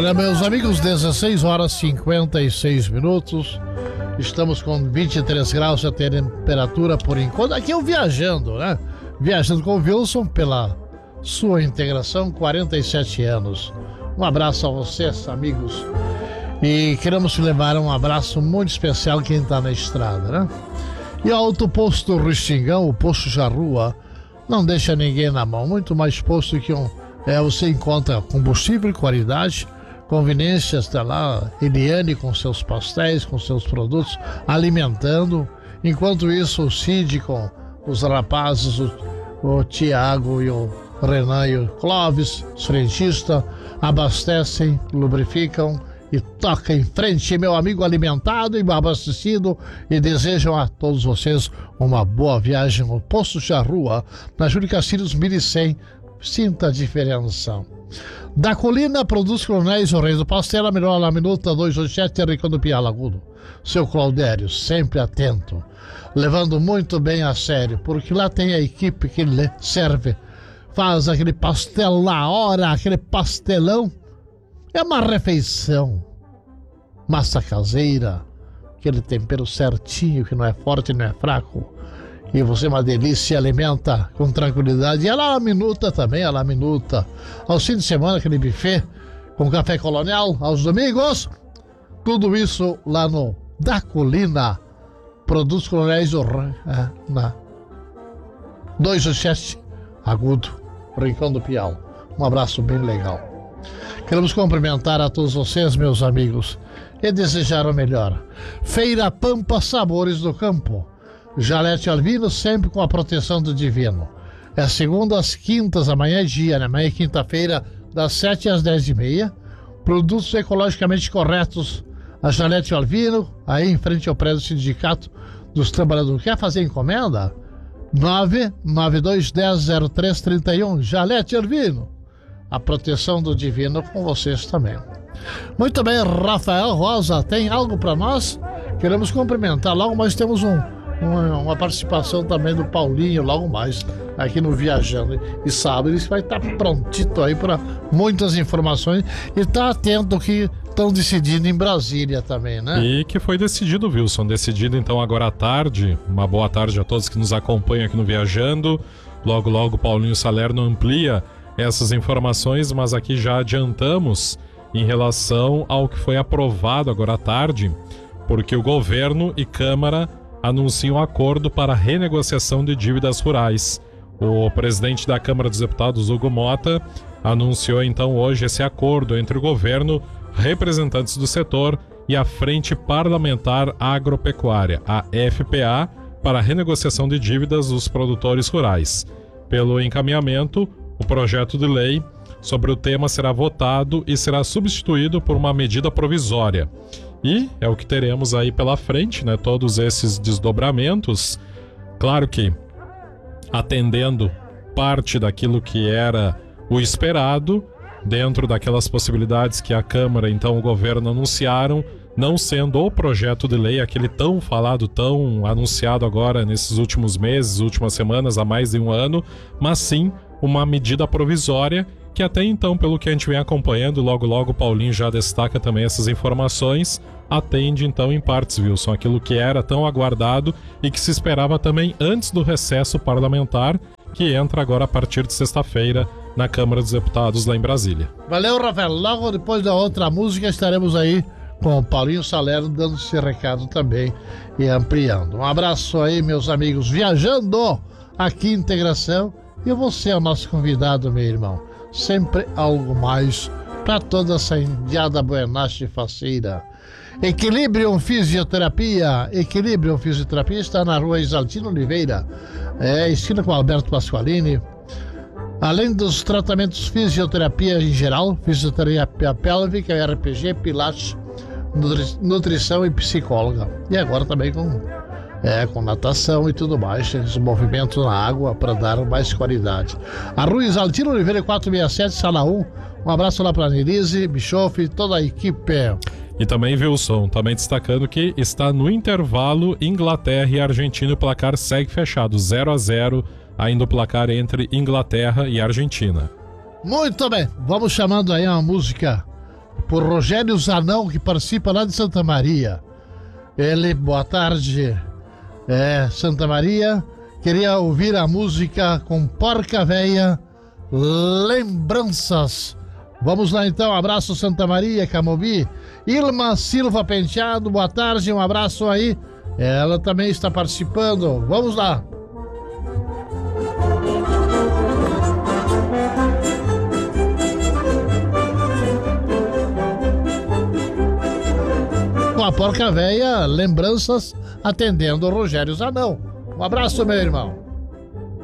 Olha, meus amigos, 16 horas 56 minutos. Estamos com 23 graus de temperatura por enquanto. Aqui eu viajando, né? Viajando com o Wilson pela sua integração, 47 anos. Um abraço a vocês, amigos. E queremos levar um abraço muito especial a quem está na estrada, né? E o Auto Posto Restingão, o Posto Charrua, não deixa ninguém na mão. Muito mais posto que você encontra combustível de qualidade, conveniências, tá lá, Eliane com seus pastéis, com seus produtos, alimentando. Enquanto isso, o Cid com os rapazes, o Tiago e o Renan e o Clóvis, os frentistas, abastecem, lubrificam e toca em frente, meu amigo, alimentado e abastecido, e desejam a todos vocês uma boa viagem no Posto Charrua, na Júlio Castilhos 1100. Sinta a diferença. Da Colina, produz coronéis, o rei do pastel, a melhor na minuta 287, Rico do Pialagudo. Seu Claudério, sempre atento, levando muito bem a sério, porque lá tem a equipe que lhe serve, faz aquele pastel na hora, aquele pastelão. É uma refeição. Massa caseira, aquele tempero certinho, que não é forte, não é fraco. E você, uma delícia, alimenta com tranquilidade. E a La Minuta também, a La Minuta. Aos fins de semana, aquele buffet com café colonial, aos domingos. Tudo isso lá no Da Colina. Produtos coronéis na 287 Agudo, Rincão do Piau. Um abraço bem legal. Queremos cumprimentar a todos vocês, meus amigos, e desejar o melhor. Feira Pampa Sabores do Campo. Jalete Alvino, sempre com a proteção do divino. É segunda às quintas, amanhã é dia, né? Amanhã é quinta-feira, das 7 às 10h30. Produtos ecologicamente corretos. A Jalete Alvino, aí em frente ao prédio do Sindicato dos Trabalhadores. Quer fazer encomenda? 992100331. Jalete Alvino. A proteção do divino com vocês também. Muito bem, Rafael Rosa, tem algo para nós? Queremos cumprimentar. Logo mais temos uma participação também do Paulinho, logo mais, aqui no Viajando. E sábado ele vai estar prontito aí para muitas informações. E está atento que estão decidindo em Brasília também, né? E que foi decidido, Wilson. Decidido então agora à tarde. Uma boa tarde a todos que nos acompanham aqui no Viajando. Logo, logo, Paulinho Salerno amplia essas informações, mas aqui já adiantamos em relação ao que foi aprovado agora à tarde, porque o governo e Câmara anunciam um acordo para a renegociação de dívidas rurais. O presidente da Câmara dos Deputados, Hugo Mota, anunciou então hoje esse acordo entre o governo, representantes do setor e a Frente Parlamentar Agropecuária, a FPA, para a renegociação de dívidas dos produtores rurais. Pelo encaminhamento, o projeto de lei sobre o tema será votado e será substituído por uma medida provisória. E é o que teremos aí pela frente, né? Todos esses desdobramentos. Claro que atendendo parte daquilo que era o esperado, dentro daquelas possibilidades que a Câmara, então o governo anunciaram, não sendo o projeto de lei, aquele tão falado, tão anunciado agora nesses últimos meses, últimas semanas, há mais de um ano, mas sim uma medida provisória que até então, pelo que a gente vem acompanhando, logo logo o Paulinho já destaca também essas informações, atende então em partes, Wilson, aquilo que era tão aguardado e que se esperava também antes do recesso parlamentar, que entra agora a partir de sexta-feira na Câmara dos Deputados lá em Brasília. Valeu, Rafael. Logo depois da outra música estaremos aí com o Paulinho Salerno dando esse recado também e ampliando. Um abraço aí, meus amigos, viajando aqui em Integração. E você é o nosso convidado, meu irmão. Sempre algo mais para toda essa indiada buenache faceira. Equilibrium Fisioterapia. Equilibrium Fisioterapia está na rua Isaltino Oliveira, esquina com Alberto Pasqualini. Além dos tratamentos fisioterapia em geral, fisioterapia pélvica, RPG, pilates, nutrição e psicóloga. E agora também com natação e tudo mais, esse movimento na água para dar mais qualidade. A rua Isaltino Oliveira 467, sala 1. Um abraço lá para a Nerise, Bischoff e toda a equipe. E também, Wilson, também destacando que está no intervalo Inglaterra e Argentina, o placar segue fechado, 0-0, ainda o placar entre Inglaterra e Argentina. Muito bem, vamos chamando aí uma música por Rogério Zanão, que participa lá de Santa Maria. Ele, boa tarde, Santa Maria, queria ouvir a música com Porca Véia, Lembranças. Vamos lá então, abraço Santa Maria, Camobi. Ilma Silva Penteado, boa tarde, um abraço aí. Ela também está participando, vamos lá. Com a Porca Véia, Lembranças, atendendo o Rogério Zanão. Um abraço, meu irmão.